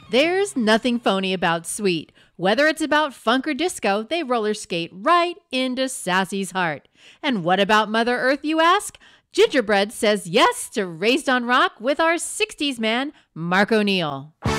There's nothing phony about Sweet. Whether it's about funk or disco, they roller skate right into Sassy's heart. And what about Mother Earth, you ask? Gingerbread says yes to Raised on Rock with our 60s man, Mark O'Neill.